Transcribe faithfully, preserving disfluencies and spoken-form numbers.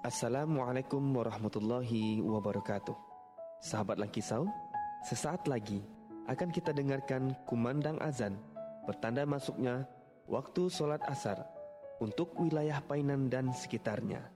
Assalamualaikum warahmatullahi wabarakatuh. Sahabat Langkisau, sesaat lagi akan kita dengarkan kumandang azan bertanda masuknya waktu sholat asar untuk wilayah Painan dan sekitarnya.